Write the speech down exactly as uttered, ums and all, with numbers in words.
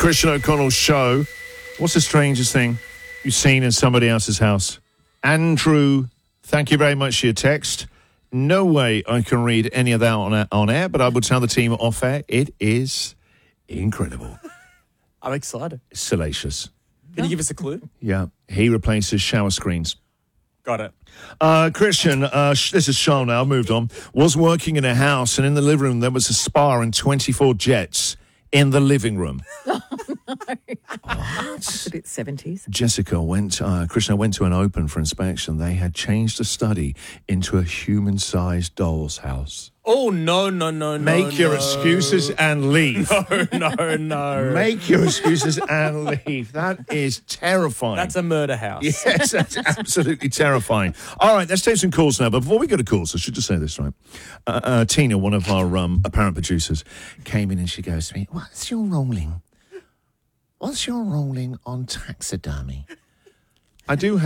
Christian O'Connell Show. What's the strangest thing you've seen in somebody else's house? Andrew, thank you very much for your text. No way I can read any of that on, on air, but I will tell the team off air. It is incredible. I'm excited. Salacious. Can you give us a clue? Yeah. He replaces shower screens. Got it. Uh, Christian, uh, sh- this is Sean now, I've moved on, was working in a house, and in the living room there was a spa and twenty-four jets in the living room. Oh, no. That's a bit seventies. Jessica went, uh, Krishna went to an open for inspection. They had changed the study into a human-sized doll's house. Oh, no, no, no, no. Make your no. excuses and leave. No, no, no. Make your excuses and leave. That is terrifying. That's a murder house. Yes, that's absolutely terrifying. All right, let's take some calls now. But before we go to calls, I should just say this, right? Uh, uh, Tina, one of our um, apparent producers, came in and she goes to me, what's your ruling? What's your ruling on taxidermy? I do have